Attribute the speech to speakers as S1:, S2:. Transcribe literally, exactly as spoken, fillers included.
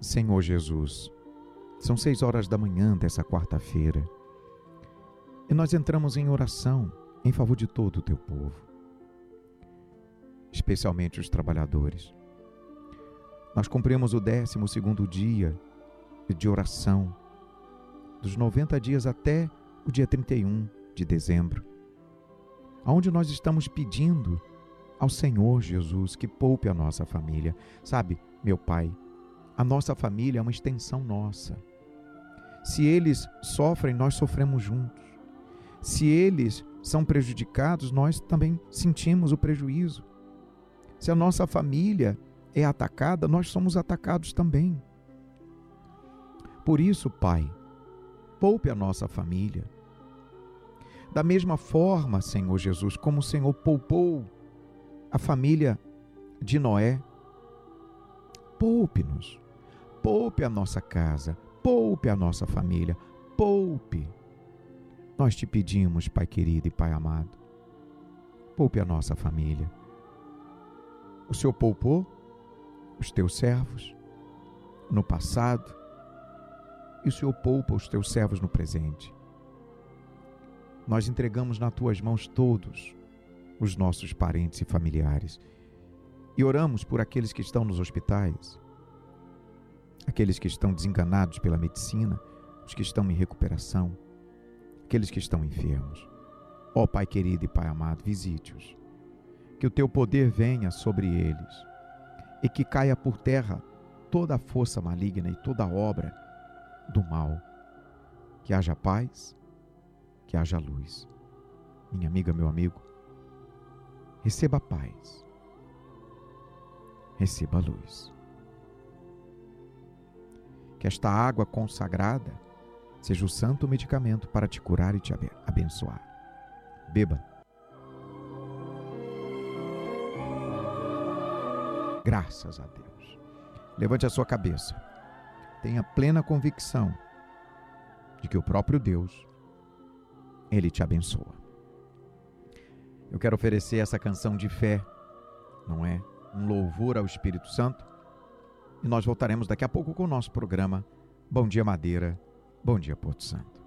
S1: Senhor Jesus, são seis horas da manhã dessa quarta-feira e nós entramos em oração em favor de todo o teu povo, especialmente os trabalhadores. Nós cumprimos o décimo segundo dia de oração, dos noventa dias até o dia trinta e um de dezembro, onde nós estamos pedindo ao Senhor Jesus que poupe a nossa família. Sabe, meu Pai, a nossa família é uma extensão nossa. Se eles sofrem, nós sofremos juntos. Se eles são prejudicados, nós também sentimos o prejuízo. Se a nossa família é atacada, nós somos atacados também. Por isso, Pai, poupe a nossa família. Da mesma forma, Senhor Jesus, como o Senhor poupou a família de Noé, poupe-nos, poupe a nossa casa, poupe a nossa família, poupe. Nós te pedimos, Pai querido e Pai amado, poupe a nossa família. O Senhor poupou os teus servos no passado e o Senhor poupa os teus servos no presente. Nós entregamos nas tuas mãos todos os nossos parentes e familiares e oramos por aqueles que estão nos hospitais, aqueles que estão desenganados pela medicina, os que estão em recuperação, aqueles que estão enfermos. Ó Pai querido e Pai amado, visite-os, que o teu poder venha sobre eles e que caia por terra toda a força maligna e toda a obra do mal. Que haja paz, que haja luz. Minha amiga, meu amigo, receba a paz, receba a luz. Que esta água consagrada seja o santo medicamento para te curar e te abençoar. Beba. Graças a Deus. Levante a sua cabeça. Tenha plena convicção de que o próprio Deus, Ele te abençoa. Eu quero oferecer essa canção de fé, não é? Um louvor ao Espírito Santo. E nós voltaremos daqui a pouco com o nosso programa Bom Dia Madeira, Bom Dia Porto Santo.